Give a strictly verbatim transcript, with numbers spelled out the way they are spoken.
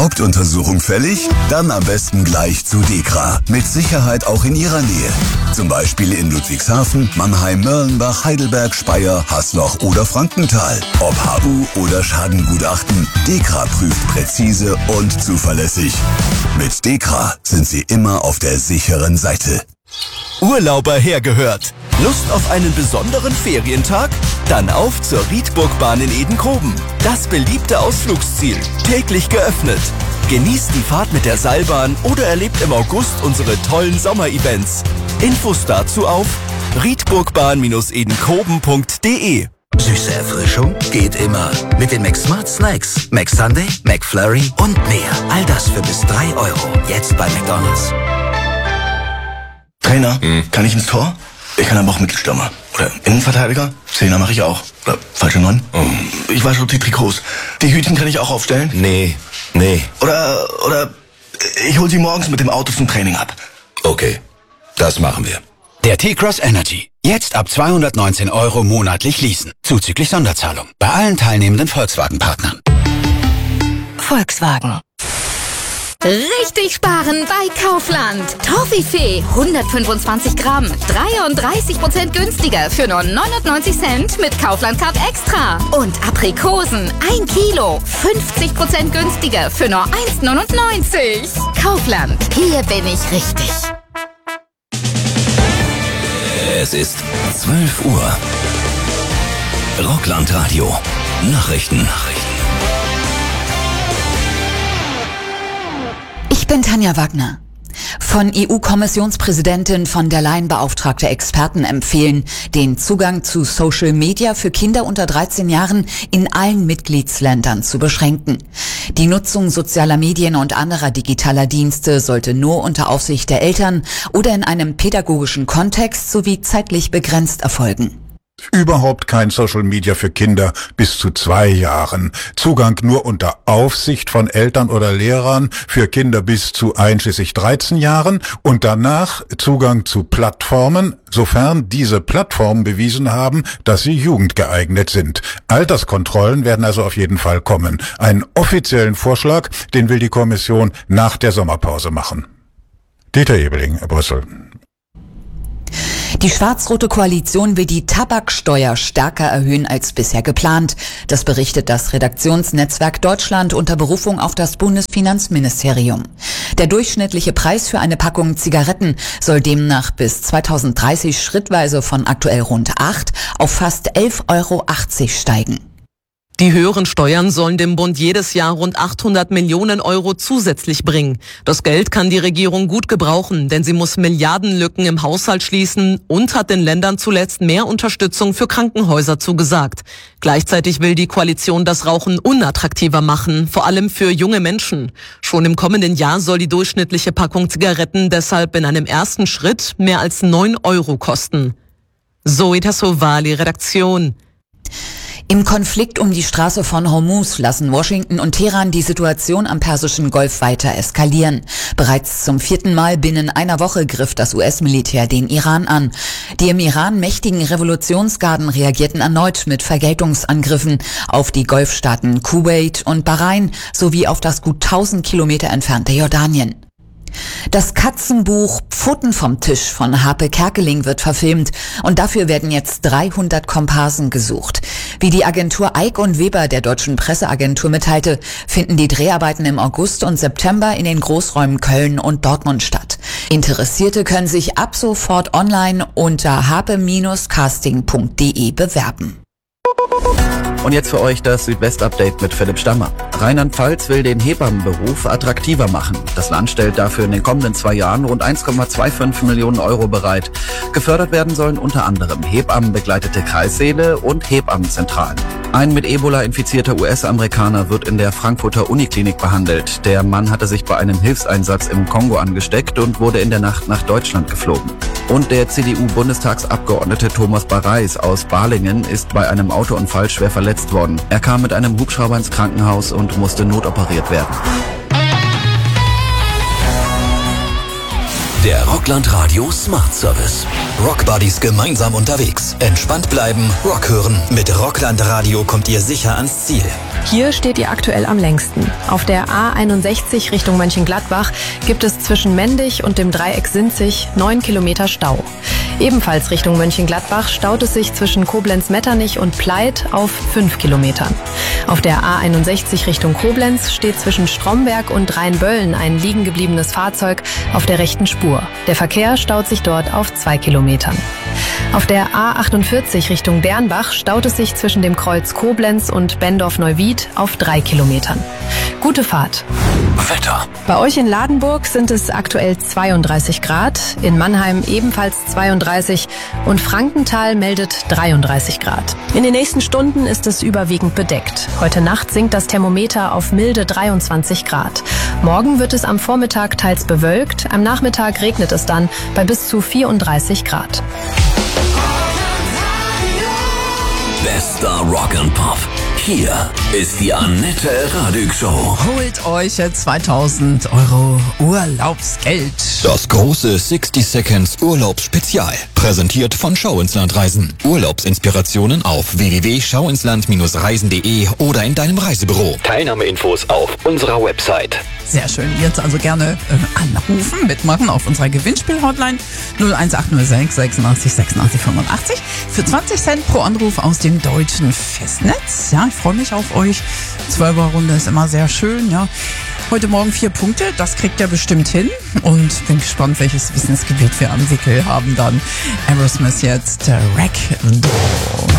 Hauptuntersuchung fällig? Dann am besten gleich zu DEKRA. Mit Sicherheit auch in Ihrer Nähe. Zum Beispiel in Ludwigshafen, Mannheim, Mörlenbach, Heidelberg, Speyer, Hasloch oder Frankenthal. Ob H U oder Schadengutachten, DEKRA prüft präzise und zuverlässig. Mit DEKRA sind Sie immer auf der sicheren Seite. Urlauber hergehört. Lust auf einen besonderen Ferientag? Dann auf zur Rietburgbahn in Edenkoben. Das beliebte Ausflugsziel. Täglich geöffnet. Genießt die Fahrt mit der Seilbahn oder erlebt im August unsere tollen Sommer-Events. Infos dazu auf rietburgbahn edenkoben punkt de. Süße Erfrischung geht immer. Mit den McSmart Snacks. McSunday, McFlurry und mehr. All das für bis drei Euro. Jetzt bei McDonald's. Trainer, hm. kann ich ins Tor? Ich kann aber auch Mittelstürmer. Oder Innenverteidiger? Zehner mache ich auch. Oder falsche Neun? Oh. Ich weiß schon die Trikots. Die Hütchen kann ich auch aufstellen? Nee, nee. Oder, oder ich hol sie morgens mit dem Auto zum Training ab. Okay, das machen wir. Der T-Cross Energy. Jetzt ab zweihundertneunzehn Euro monatlich leasen. Zuzüglich Sonderzahlung. Bei allen teilnehmenden Volkswagen-Partnern. Volkswagen. Richtig sparen bei Kaufland. Toffifee hundertfünfundzwanzig Gramm, dreiunddreißig Prozent günstiger für nur neunundneunzig Cent mit Kaufland Card Extra. Und Aprikosen ein Kilo, fünfzig Prozent günstiger für nur eins neunundneunzig. Kaufland, hier bin ich richtig. Es ist zwölf Uhr. Rockland-Radio. Nachrichten. Nachrichten. Ich bin Tanja Wagner. Von E U-Kommissionspräsidentin von der Leyen beauftragte Experten empfehlen, den Zugang zu Social Media für Kinder unter dreizehn Jahren in allen Mitgliedsländern zu beschränken. Die Nutzung sozialer Medien und anderer digitaler Dienste sollte nur unter Aufsicht der Eltern oder in einem pädagogischen Kontext sowie zeitlich begrenzt erfolgen. Überhaupt kein Social Media für Kinder bis zu zwei Jahren. Zugang nur unter Aufsicht von Eltern oder Lehrern für Kinder bis zu einschließlich dreizehn Jahren und danach Zugang zu Plattformen, sofern diese Plattformen bewiesen haben, dass sie jugendgeeignet sind. Alterskontrollen werden also auf jeden Fall kommen. Einen offiziellen Vorschlag, den will die Kommission nach der Sommerpause machen. Dieter Ebeling, Brüssel. Die schwarz-rote Koalition will die Tabaksteuer stärker erhöhen als bisher geplant. Das berichtet das Redaktionsnetzwerk Deutschland unter Berufung auf das Bundesfinanzministerium. Der durchschnittliche Preis für eine Packung Zigaretten soll demnach bis zweitausenddreißig schrittweise von aktuell rund acht auf fast elf Euro achtzig steigen. Die höheren Steuern sollen dem Bund jedes Jahr rund achthundert Millionen Euro zusätzlich bringen. Das Geld kann die Regierung gut gebrauchen, denn sie muss Milliardenlücken im Haushalt schließen und hat den Ländern zuletzt mehr Unterstützung für Krankenhäuser zugesagt. Gleichzeitig will die Koalition das Rauchen unattraktiver machen, vor allem für junge Menschen. Schon im kommenden Jahr soll die durchschnittliche Packung Zigaretten deshalb in einem ersten Schritt mehr als neun Euro kosten. Zoe Tassovali, Redaktion. Im Konflikt um die Straße von Hormuz lassen Washington und Teheran die Situation am Persischen Golf weiter eskalieren. Bereits zum vierten Mal binnen einer Woche griff das U S-Militär den Iran an. Die im Iran mächtigen Revolutionsgarden reagierten erneut mit Vergeltungsangriffen auf die Golfstaaten Kuwait und Bahrain sowie auf das gut tausend Kilometer entfernte Jordanien. Das Katzenbuch Pfoten vom Tisch von Harpe Kerkeling wird verfilmt und dafür werden jetzt dreihundert Komparsen gesucht. Wie die Agentur Eick und Weber der Deutschen Presseagentur mitteilte, finden die Dreharbeiten im August und September in den Großräumen Köln und Dortmund statt. Interessierte können sich ab sofort online unter harpe casting punkt de bewerben. Und jetzt für euch das Südwest-Update mit Philipp Stammer. Rheinland-Pfalz will den Hebammenberuf attraktiver machen. Das Land stellt dafür in den kommenden zwei Jahren rund eins Komma fünfundzwanzig Millionen Euro bereit. Gefördert werden sollen unter anderem hebammenbegleitete Kreissäle und Hebammenzentralen. Ein mit Ebola infizierter U S-Amerikaner wird in der Frankfurter Uniklinik behandelt. Der Mann hatte sich bei einem Hilfseinsatz im Kongo angesteckt und wurde in der Nacht nach Deutschland geflogen. Und der C D U-Bundestagsabgeordnete Thomas Bareis aus Balingen ist bei einem Autounfall schwer verletzt worden. Er kam mit einem Hubschrauber ins Krankenhaus und musste notoperiert werden. Der Rockland Radio Smart Service. Rockbuddies gemeinsam unterwegs. Entspannt bleiben, Rock hören. Mit Rockland Radio kommt ihr sicher ans Ziel. Hier steht ihr aktuell am längsten. Auf der A einundsechzig Richtung Mönchengladbach gibt es zwischen Mendig und dem Dreieck Sinzig neun Kilometer Stau. Ebenfalls Richtung Mönchengladbach staut es sich zwischen Koblenz-Metternich und Pleit auf fünf Kilometern. Auf der A einundsechzig Richtung Koblenz steht zwischen Stromberg und Rheinböllen ein liegen gebliebenes Fahrzeug auf der rechten Spur. Der Verkehr staut sich dort auf zwei Kilometern. Auf der A achtundvierzig Richtung Dernbach staut es sich zwischen dem Kreuz Koblenz und Bendorf-Neuwied auf drei Kilometern. Gute Fahrt. Wetter. Bei euch in Ladenburg sind es aktuell zweiunddreißig Grad, in Mannheim ebenfalls zweiunddreißig und Frankenthal meldet dreiunddreißig Grad. In den nächsten Stunden ist es überwiegend bedeckt. Heute Nacht sinkt das Thermometer auf milde dreiundzwanzig Grad. Morgen wird es am Vormittag teils bewölkt, am Nachmittag regnet es dann bei bis zu vierunddreißig Grad. Bester Rock and Pop. Hier ist die Annette Radig Show. Holt euch jetzt zweitausend Euro Urlaubsgeld. Das große sixty Seconds Urlaubsspezial. Präsentiert von Schau ins Land Reisen. Urlaubsinspirationen auf w w w punkt schau ins land reisen punkt de oder in deinem Reisebüro. Teilnahmeinfos auf unserer Website. Sehr schön. Jetzt also gerne äh, anrufen, mitmachen auf unserer Gewinnspiel-Hotline null eins acht null sechs sechsundachtzig sechsundachtzig fünfundachtzig für zwanzig Cent pro Anruf aus dem deutschen Festnetz. Ja, ich freue mich auf euch. Zwölfer-Runde ist immer sehr schön, ja. Heute Morgen vier Punkte, das kriegt ihr bestimmt hin. Und bin gespannt, welches Wissensgebiet wir am Wickel haben dann. Aerosmith jetzt, Wreck.